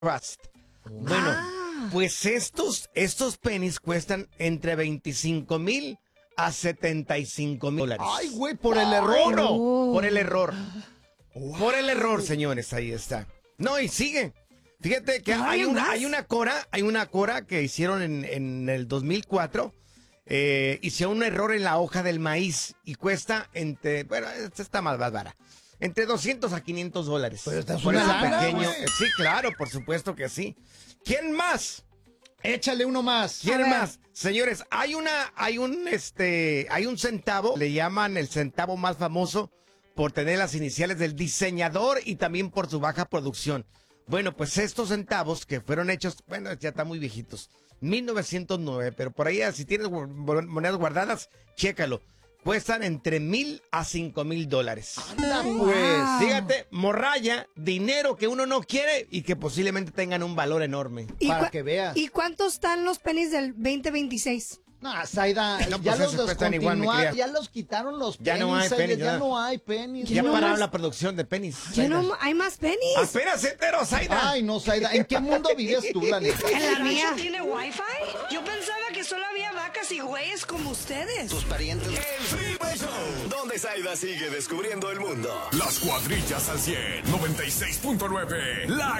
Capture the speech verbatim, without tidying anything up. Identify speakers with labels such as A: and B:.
A: Trust. Bueno, ah. pues estos, estos pennies cuestan entre veinticinco mil a setenta y cinco mil dólares.
B: Ay, güey, por el error.
A: No, oh. por el error. Wow. Por el error, señores, ahí está. No, y sigue. Fíjate que hay una, hay una cora, hay una cora que hicieron en, en el dos mil cuatro. Eh, hicieron un error en la hoja del maíz y cuesta entre, bueno, esta está más bárbara, entre doscientos a quinientos dólares.
B: Pero esta es
A: por
B: una
A: ese
B: lana,
A: pequeño.
B: Wey.
A: Sí, claro, por supuesto que sí. ¿Quién más?
B: Échale uno más.
A: ¿Quién más? Señores, hay una, hay un, este, hay un centavo, le llaman el centavo más famoso por tener las iniciales del diseñador y también por su baja producción. Bueno, pues estos centavos que fueron hechos, bueno, ya están muy viejitos, mil novecientos nueve, pero por ahí, si tienes monedas guardadas, chécalo. Cuestan entre mil a cinco mil dólares.
B: Anda, pues.
A: Fíjate, morralla, dinero que uno no quiere y que posiblemente tengan un valor enorme.
B: Para que veas.
C: ¿Y cuántos están los pennies del veinte veintiséis?
B: No, Zaida, no, ya pues los descontinuaron, ya los quitaron los pennies.
A: Ya no hay pennies.
B: Ya, ya no hay pennies.
A: Ya
B: no
A: pararon
B: más...
A: la producción de pennies.
C: Ya no hay más pennies.
A: Espérate, pero Zaida.
B: Ay, no, Zaida, ¿en qué mundo vives tú, la neta?
C: En la mía.
D: ¿Tiene wifi? Yo pensaba que solo había vacas y güeyes como ustedes.
E: Tus parientes. El Freeway Show, donde Zaida sigue descubriendo el mundo.
F: Las cuadrillas al cien, noventa y seis punto nueve, La